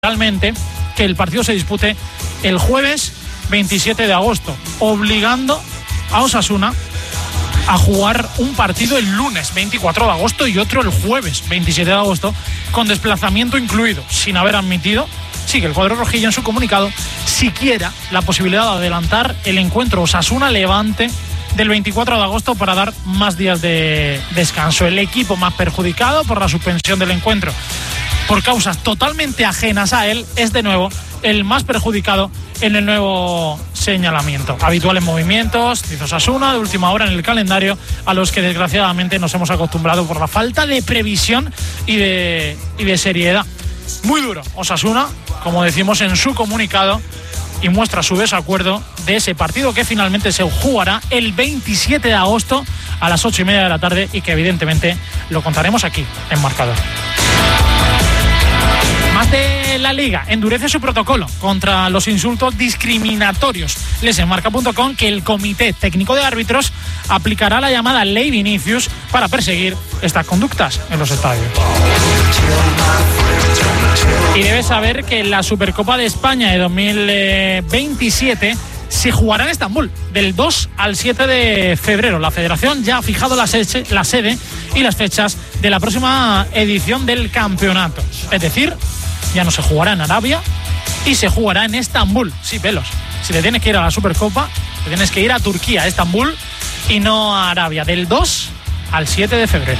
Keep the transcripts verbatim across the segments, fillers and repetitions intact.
Realmente que el partido se dispute el jueves veintisiete de agosto, obligando a Osasuna a jugar un partido el lunes veinticuatro de agosto y otro el jueves veintisiete de agosto, con desplazamiento incluido, sin haber admitido, sigue el cuadro rojillo en su comunicado, siquiera la posibilidad de adelantar el encuentro Osasuna-Levante del veinticuatro de agosto para dar más días de descanso. El equipo más perjudicado por la suspensión del encuentro por causas totalmente ajenas a él es de nuevo el más perjudicado en el nuevo señalamiento. Habituales movimientos, dice Osasuna, de última hora en el calendario, a los que desgraciadamente nos hemos acostumbrado por la falta de previsión y de, y de seriedad. Muy duro Osasuna, como decimos en su comunicado, y muestra su desacuerdo de ese partido que finalmente se jugará el veintisiete de agosto a las ocho y media de la tarde y que evidentemente lo contaremos aquí en Marcador. Más de la Liga, endurece su protocolo contra los insultos discriminatorios. Les en marca punto com que el Comité Técnico de Árbitros aplicará la llamada Ley Vinicius para perseguir estas conductas en los estadios. Y debes saber que la Supercopa de España de dos mil veintisiete se jugará en Estambul del dos al siete de febrero. La Federación ya ha fijado la sede, la sede y las fechas de la próxima edición del campeonato. Es decir, ya no se jugará en Arabia y se jugará en Estambul. Sí, pelos. Si le tienes que ir a la Supercopa, te tienes que ir a Turquía, a Estambul, y no a Arabia, del dos al siete de febrero.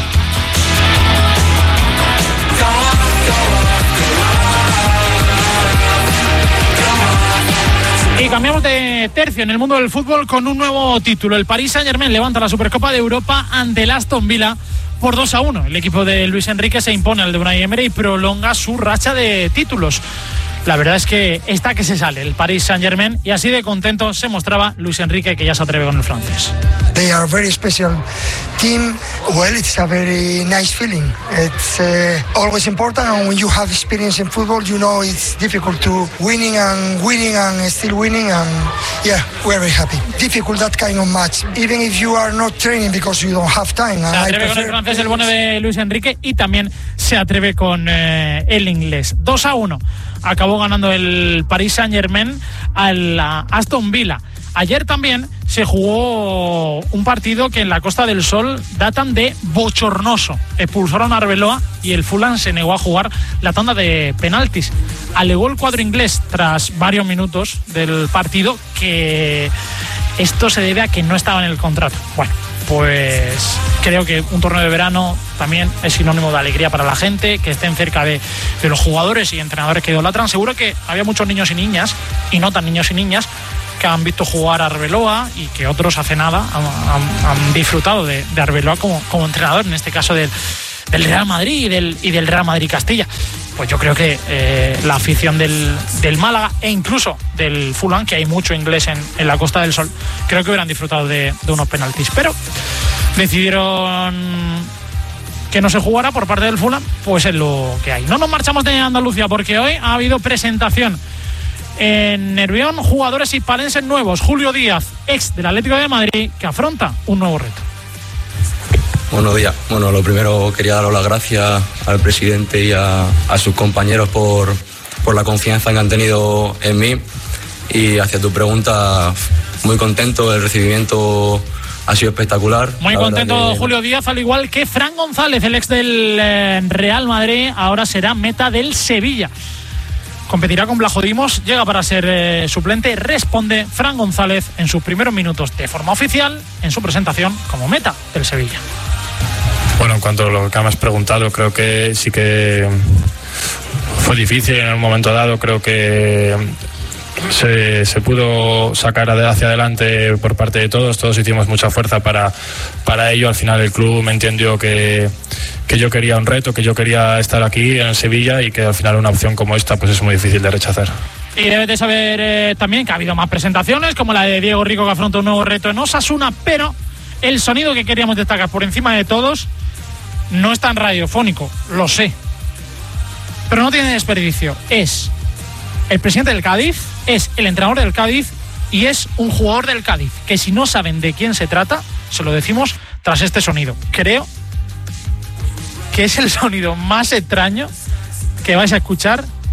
Y cambiamos de tercio en el mundo del fútbol con un nuevo título. El Paris Saint-Germain levanta la Supercopa de Europa ante el Aston Villa por dos a uno. El equipo de Luis Enrique se impone al de Unai Emery y prolonga su racha de títulos. La verdad es que está que se sale el Paris Saint-Germain, y así de contento se mostraba Luis Enrique, que ya se atreve con el francés. They are a very special team. Well, it's a very nice feeling. It's uh, always important, and when you have experience in football, you know it's difficult to winning and winning and still winning, and yeah, we're very happy. Difficult that kind of match, even if you are not training because you don't have time. Se atreve con el francés el bueno de Luis Enrique y también se atreve con eh, el inglés. dos a uno. Acabó ganando el Paris Saint-Germain al Aston Villa. Ayer también se jugó un partido que en la Costa del Sol datan de bochornoso. Expulsaron a Arbeloa y el Fulham se negó a jugar la tanda de penaltis. Alegó el cuadro inglés tras varios minutos del partido que esto se debe a que no estaba en el contrato. Bueno, pues creo que un torneo de verano también es sinónimo de alegría para la gente, que estén cerca de, de los jugadores y entrenadores que idolatran. Seguro que había muchos niños y niñas, y no tan niños y niñas, que han visto jugar a Arbeloa y que otros hace nada han, han, han disfrutado de, de Arbeloa como, como entrenador, en este caso del, del Real Madrid y del, y del Real Madrid Castilla. Pues yo creo que eh, la afición del, del Málaga e incluso del Fulham, que hay mucho inglés en, en la Costa del Sol, creo que hubieran disfrutado de, de unos penaltis. Pero decidieron que no se jugara por parte del Fulham, pues es lo que hay. No nos marchamos de Andalucía porque hoy ha habido presentación en Nervión, jugadores hispalenses nuevos. Julio Díaz, ex del Atlético de Madrid, que afronta un nuevo reto. Buenos días. Bueno, lo primero quería daros las gracias al presidente y a, a sus compañeros por, por la confianza que han tenido en mí. Y hacia tu pregunta, muy contento, el recibimiento ha sido espectacular. Muy contento que... Julio Díaz, al igual que Fran González, el ex del eh, Real Madrid, ahora será meta del Sevilla. Competirá con Blajodimos, llega para ser eh, suplente, responde Fran González en sus primeros minutos de forma oficial en su presentación como meta del Sevilla. Bueno, en cuanto a lo que me has preguntado, creo que sí que fue difícil en un momento dado. Creo que se, se pudo sacar hacia adelante por parte de todos. Todos hicimos mucha fuerza para, para ello. Al final el club me entendió que, que yo quería un reto, que yo quería estar aquí en Sevilla y que al final una opción como esta pues es muy difícil de rechazar. Y debes de saber eh, también que ha habido más presentaciones, como la de Diego Rico, que afronta un nuevo reto en Osasuna, pero el sonido que queríamos destacar por encima de todos no es tan radiofónico, lo sé, pero no tiene desperdicio. Es el presidente del Cádiz, es el entrenador del Cádiz y es un jugador del Cádiz, que si no saben de quién se trata, se lo decimos tras este sonido. Creo que es el sonido más extraño que vais a escuchar